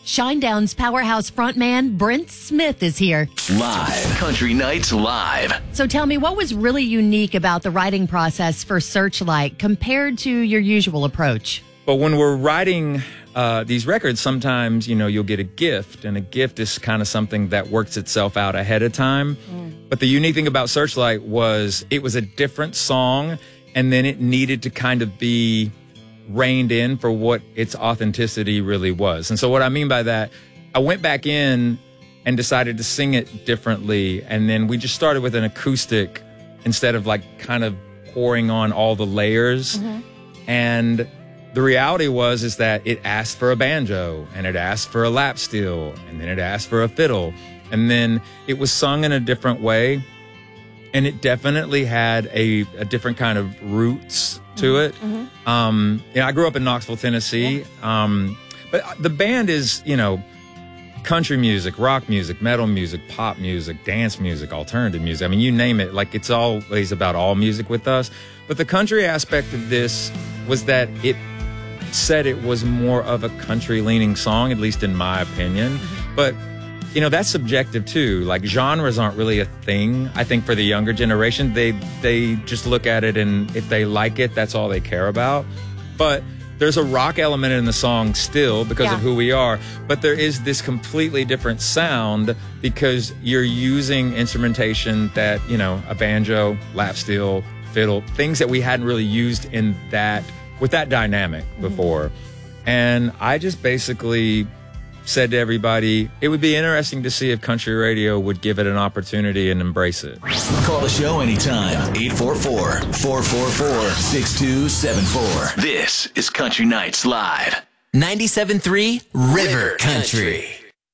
Shinedown's powerhouse frontman, Brent Smith, is here. Live. Country Nights Live. So tell me, what was really unique about the writing process for Searchlight compared to your usual approach? But when we're writing these records, sometimes, you'll get a gift, and a gift is kind of something that works itself out ahead of time. But the unique thing about Searchlight was it was a different song, and then it needed to kind of be reined in for what its authenticity really was. And so what I mean by that, I went back in and decided to sing it differently, and then we just started with an acoustic instead of kind of pouring on all the layers. And the reality is that it asked for a banjo, and it asked for a lap steel, and then it asked for a fiddle, and then it was sung in a different way, and it definitely had a different kind of roots to it. I grew up in Knoxville, Tennessee, but the band is, country music, rock music, metal music, pop music, dance music, alternative music. I mean, you name it. It's always about all music with us. But the country aspect of this was that it said it was more of a country-leaning song, at least in my opinion. But that's subjective too. Genres aren't really a thing. I think for the younger generation, they just look at it, and if they like it, that's all they care about. But there's a rock element in the song still because of who we are. But there is this completely different sound because you're using instrumentation that, a banjo, lap steel, fiddle, things that we hadn't really used in that, with that dynamic before. And I just basically said to everybody, it would be interesting to see if country radio would give it an opportunity and embrace it. Call the show anytime. 844-444-6274. This is Country Nights Live. 97.3 River Country.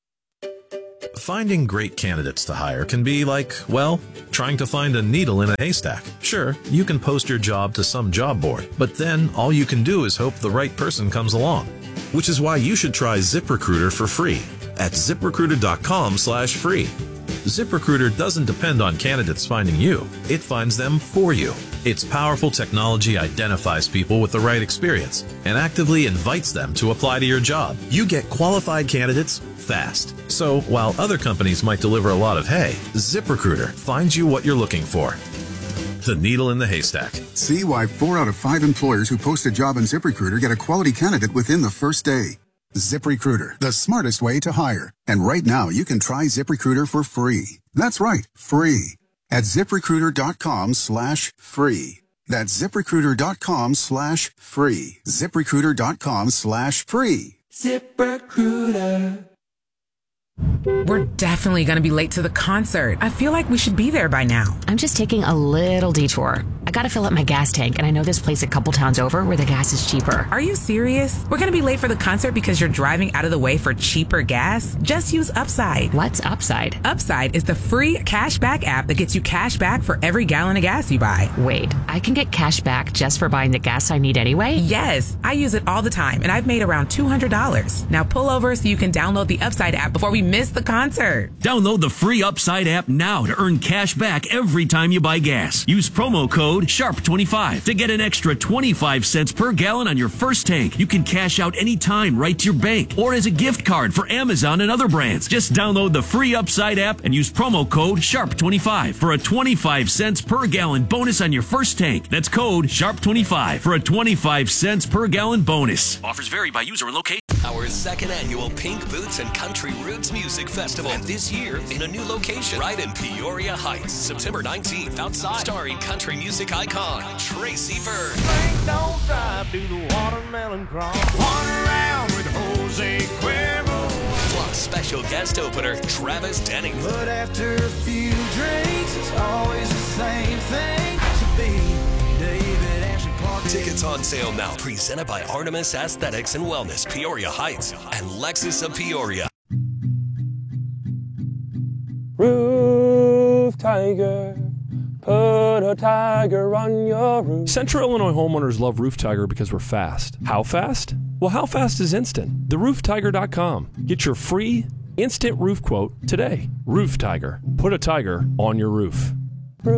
Finding great candidates to hire can be like, trying to find a needle in a haystack. Sure, you can post your job to some job board, but then all you can do is hope the right person comes along. Which is why you should try ZipRecruiter for free at ZipRecruiter.com/free. ZipRecruiter doesn't depend on candidates finding you. It finds them for you. Its powerful technology identifies people with the right experience and actively invites them to apply to your job. You get qualified candidates fast. So while other companies might deliver a lot of hay, ZipRecruiter finds you what you're looking for. The needle in the haystack. See why 4 out of 5 employers who post a job on ZipRecruiter get a quality candidate within the first day. ZipRecruiter, the smartest way to hire. And right now, you can try ZipRecruiter for free. That's right, free. At ZipRecruiter.com/free. That's ZipRecruiter.com/free. ZipRecruiter.com/free. ZipRecruiter. We're definitely going to be late to the concert. I feel like we should be there by now. I'm just taking a little detour. I gotta fill up my gas tank, and I know this place a couple towns over where the gas is cheaper. Are you serious? We're going to be late for the concert because you're driving out of the way for cheaper gas? Just use Upside. What's Upside? Upside is the free cashback app that gets you cash back for every gallon of gas you buy. Wait, I can get cash back just for buying the gas I need anyway? Yes, I use it all the time, and I've made around $200. Now pull over so you can download the Upside app before we miss the concert. Download the free Upside app now to earn cash back every time you buy gas. Use promo code SHARP25 to get an extra 25 cents per gallon on your first tank. You can cash out anytime right to your bank or as a gift card for Amazon and other brands. Just download the free Upside app and use promo code SHARP25 for a 25 cents per gallon bonus on your first tank. That's code SHARP25 for a 25 cents per gallon bonus. Offers vary by user and location. Our second annual Pink Boots and Country Roots Music Festival. And this year in a new location right in Peoria Heights. September 19th outside. Starring country music icon Tracy Byrd. Don't drive, do the watermelon crawl. One around with Jose Cuervo. Plus special guest opener Travis Denning. But after a few drinks, it's always the same thing to be David Ashley Clark. Tickets on sale now. Presented by Artemis Aesthetics and Wellness, Peoria Heights, and Lexus of Peoria. Roof Tiger, put a tiger on your roof. Central Illinois homeowners love Roof Tiger because we're fast. How fast? Well, how fast is instant? TheRoofTiger.com. Get your free instant roof quote today. Roof Tiger, put a tiger on your roof.